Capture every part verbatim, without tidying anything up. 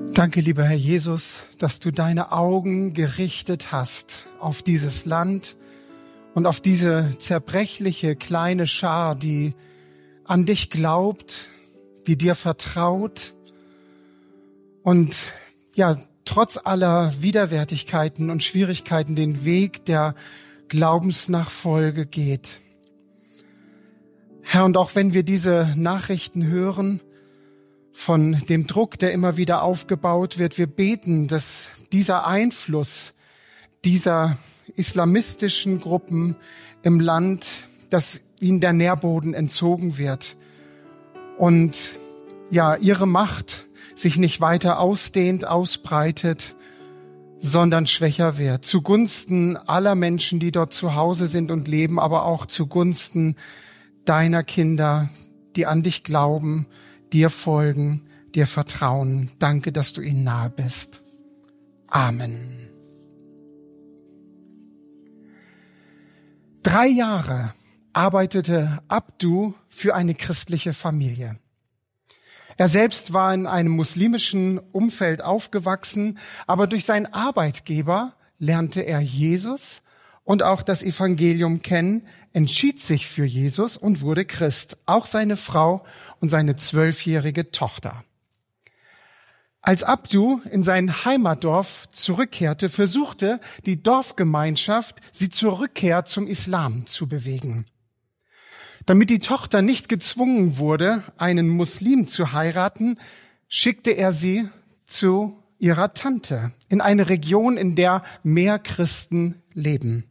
Danke, lieber Herr Jesus, dass du deine Augen gerichtet hast auf dieses Land und auf diese zerbrechliche kleine Schar, die an dich glaubt, die dir vertraut und ja, trotz aller Widerwärtigkeiten und Schwierigkeiten den Weg der Glaubensnachfolge geht. Herr, und auch wenn wir diese Nachrichten hören, von dem Druck, der immer wieder aufgebaut wird, wir beten, dass dieser Einfluss dieser islamistischen Gruppen im Land, dass ihnen der Nährboden entzogen wird und ja, ihre Macht sich nicht weiter ausdehnt, ausbreitet, sondern schwächer wird, zugunsten aller Menschen, die dort zu Hause sind und leben, aber auch zugunsten deiner Kinder, die an dich glauben, dir folgen, dir vertrauen. Danke, dass du ihnen nahe bist. Amen. Drei Jahre arbeitete Abdu für eine christliche Familie. Er selbst war in einem muslimischen Umfeld aufgewachsen, aber durch seinen Arbeitgeber lernte er Jesus und auch das Evangelium kennen, entschied sich für Jesus und wurde Christ, auch seine Frau und seine zwölfjährige Tochter. Als Abdu in sein Heimatdorf zurückkehrte, versuchte die Dorfgemeinschaft, sie zur Rückkehr zum Islam zu bewegen. Damit die Tochter nicht gezwungen wurde, einen Muslim zu heiraten, schickte er sie zu ihrer Tante in eine Region, in der mehr Christen leben.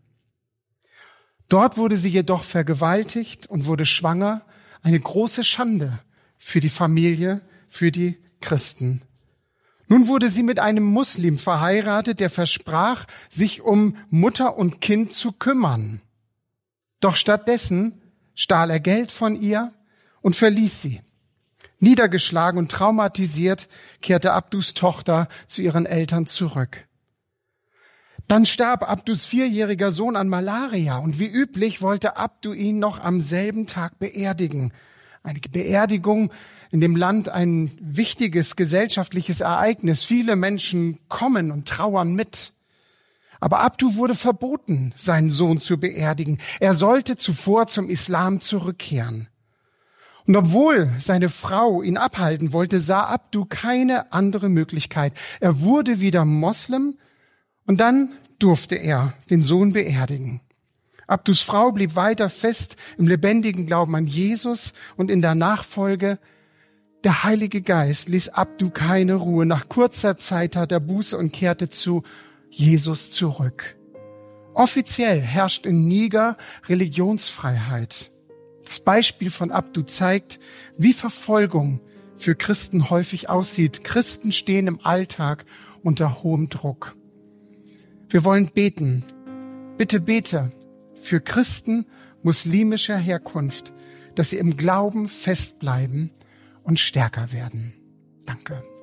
Dort wurde sie jedoch vergewaltigt und wurde schwanger, eine große Schande für die Familie, für die Christen. Nun wurde sie mit einem Muslim verheiratet, der versprach, sich um Mutter und Kind zu kümmern. Doch stattdessen stahl er Geld von ihr und verließ sie. Niedergeschlagen und traumatisiert kehrte Abdus Tochter zu ihren Eltern zurück. Dann starb Abdus vierjähriger Sohn an Malaria und wie üblich wollte Abdu ihn noch am selben Tag beerdigen. Eine Beerdigung in dem Land, ein wichtiges gesellschaftliches Ereignis. Viele Menschen kommen und trauern mit. Aber Abdu wurde verboten, seinen Sohn zu beerdigen. Er sollte zuvor zum Islam zurückkehren. Und obwohl seine Frau ihn abhalten wollte, sah Abdu keine andere Möglichkeit. Er wurde wieder Moslem und dann durfte er den Sohn beerdigen. Abdus Frau blieb weiter fest im lebendigen Glauben an Jesus und in der Nachfolge. Der Heilige Geist ließ Abdu keine Ruhe. Nach kurzer Zeit tat er Buße und kehrte zu Jesus zurück. Offiziell herrscht in Niger Religionsfreiheit. Das Beispiel von Abdu zeigt, wie Verfolgung für Christen häufig aussieht. Christen stehen im Alltag unter hohem Druck. Wir wollen beten. Bitte bete für Christen muslimischer Herkunft, dass sie im Glauben festbleiben und stärker werden. Danke.